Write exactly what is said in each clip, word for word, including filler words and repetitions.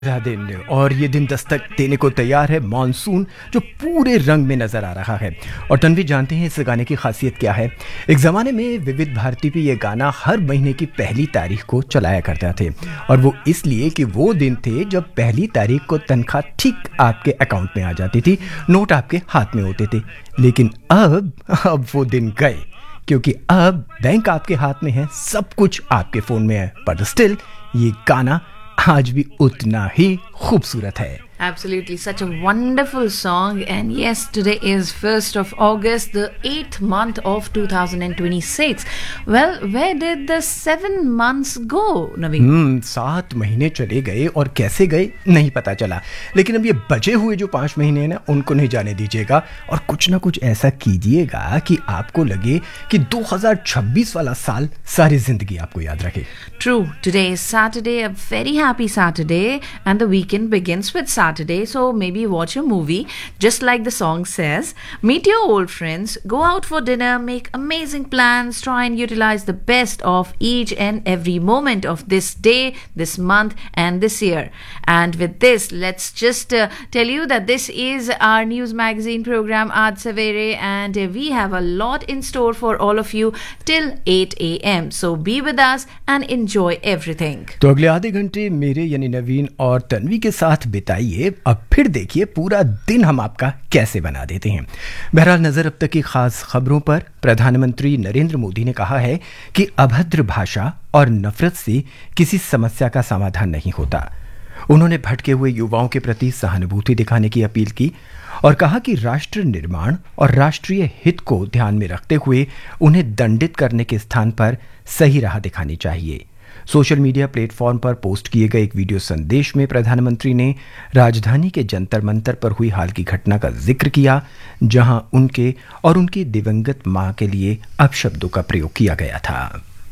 दिन और ये दिन दस्तक देने को तैयार है मानसून जो पूरे रंग में नजर आ रहा है। और तन्वी जानते हैं इस गाने की खासियत क्या है। एक ज़माने में विविध भारती पे ये गाना हर महीने की पहली तारीख को चलाया करते थे और वो इसलिए कि वो दिन थे जब पहली तारीख को तनख्वाह ठीक आपके अकाउंट में आ जाती थी, नोट आपके हाथ में होते थे। लेकिन अब अब वो दिन गए क्योंकि अब बैंक आपके हाथ में है, सब कुछ आपके फ़ोन में है, पर स्टिल ये गाना आज भी उतना ही खूबसूरत है। Absolutely, such a wonderful song. And yes, today is first of August, the eighth month of two thousand twenty-six. Well, where did the seven months go, Naveen? हम्म सात महीने चले गए और कैसे गए नहीं पता चला। लेकिन अब ये बचे हुए जो पाँच महीने हैं ना, उनको नहीं जाने दीजिएगा और कुछ ना कुछ ऐसा कीजिएगा कि आपको लगे कि दो हज़ार छब्बीस वाला साल सारी जिंदगी आपको याद रखे। True, today is Saturday, a very happy Saturday, and the weekend begins with Saturday. Saturday, so maybe watch a movie, just like the song says. Meet your old friends, go out for dinner, make amazing plans, try and utilize the best of each and every moment of this day, this month, and this year. And with this, let's just uh, tell you that this is our news magazine program Aaj Savere, and uh, we have a lot in store for all of you till eight a m So be with us and enjoy everything. तो अगले आधे घंटे मेरे यानी नवीन और तन्वी के साथ बिताइए। अब फिर देखिए पूरा दिन हम आपका कैसे बना देते हैं। बहरहाल नजर अब तक की खास खबरों पर। प्रधानमंत्री नरेंद्र मोदी ने कहा है कि अभद्र भाषा और नफरत से किसी समस्या का समाधान नहीं होता। उन्होंने भटके हुए युवाओं के प्रति सहानुभूति दिखाने की अपील की और कहा कि राष्ट्र निर्माण और राष्ट्रीय हित को ध्यान में रखते हुए उन्हें दंडित करने के स्थान पर सही राह दिखानी चाहिए। सोशल मीडिया प्लेटफॉर्म पर पोस्ट किए गए एक वीडियो संदेश में प्रधानमंत्री ने राजधानी के जंतर मंतर पर हुई हाल की घटना का जिक्र किया, जहां उनके और उनकी दिवंगत मां के लिए अपशब्दों का प्रयोग किया गया था।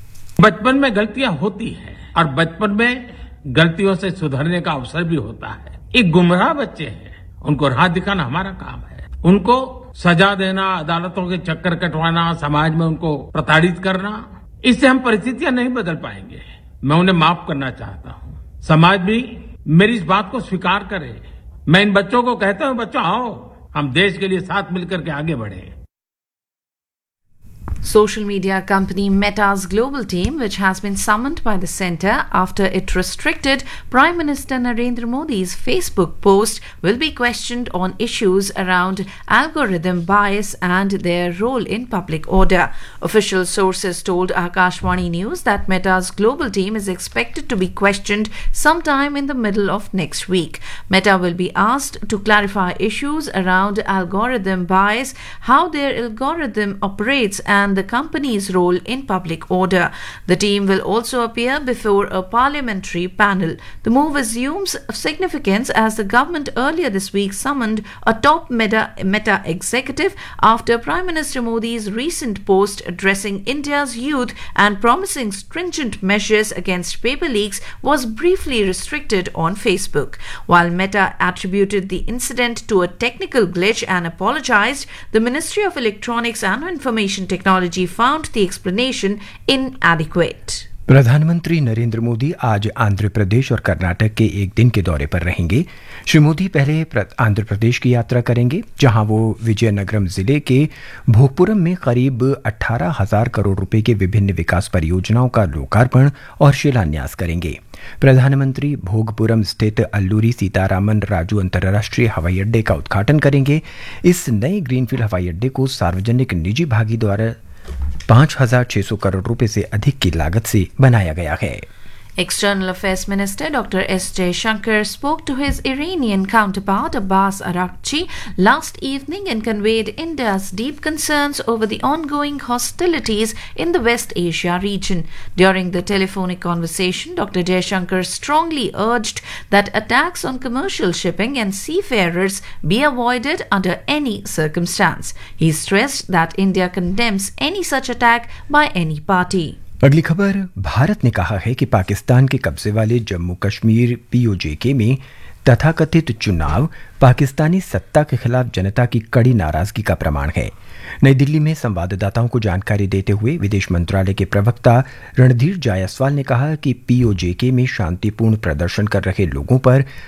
बचपन में गलतियां होती हैं और बचपन में गलतियों से सुधरने का अवसर भी होता है। एक गुमराह बच्चे हैं, उनको राह दिखाना हमारा काम है। उनको सजा देना, अदालतों के चक्कर कटवाना, समाज में उनको प्रताड़ित करना, इससे हम परिस्थितियां नहीं बदल पाएंगे। मैं उन्हें माफ करना चाहता हूं। समाज भी मेरी इस बात को स्वीकार करे। मैं इन बच्चों को कहता हूं, बच्चों आओ, हम देश के लिए साथ मिलकर के आगे बढ़े। Social media company Meta's global team, which has been summoned by the centre after it restricted Prime Minister Narendra Modi's Facebook post, will be questioned on issues around algorithm bias and their role in public order. Official sources told Akashvani News that Meta's global team is expected to be questioned sometime in the middle of next week. Meta will be asked to clarify issues around algorithm bias, how their algorithm operates, and the company's role in public order. The team will also appear before a parliamentary panel. The move assumes significance as the government earlier this week summoned a top Meta, Meta executive after Prime Minister Modi's recent post addressing India's youth and promising stringent measures against paper leaks was briefly restricted on Facebook. While Meta attributed the incident to a technical glitch and apologized, the Ministry of Electronics and Information Technology found the explanation inadequate. प्रधानमंत्री नरेंद्र मोदी आज आंध्र प्रदेश और कर्नाटक के एक दिन के दौरे पर रहेंगे। श्री मोदी पहले आंध्र प्रदेश की यात्रा करेंगे, जहां वो विजयनगरम जिले के भोगपुरम में करीब अठारह हजार करोड़ रुपए के विभिन्न विकास परियोजनाओं का लोकार्पण और शिलान्यास करेंगे। प्रधानमंत्री भोगपुरम स्थित अल्लूरी सीतारामन राजू अंतर्राष्ट्रीय हवाई अड्डे का उद्घाटन करेंगे। इस नए ग्रीनफील्ड हवाई अड्डे को सार्वजनिक निजी भागी द्वारा पाँच हजार छह सौ करोड़ रुपए से अधिक की लागत से बनाया गया है। External Affairs Minister Doctor S Jaishankar spoke to his Iranian counterpart Abbas Araghchi last evening and conveyed India's deep concerns over the ongoing hostilities in the West Asia region. During the telephonic conversation, Doctor Jaishankar strongly urged that attacks on commercial shipping and seafarers be avoided under any circumstance. He stressed that India condemns any such attack by any party. अगली खबर। भारत ने कहा है कि पाकिस्तान के कब्जे वाले Jammu Kashmir PoJK में तथाकथित चुनाव पाकिस्तानी सत्ता के खिलाफ जनता की कड़ी नाराजगी का प्रमाण है। नई दिल्ली में संवाददाताओं को जानकारी देते हुए विदेश मंत्रालय के प्रवक्ता रणधीर जायसवाल ने कहा कि पीओजेके में शांतिपूर्ण प्रदर्शन कर रहे लोगों पर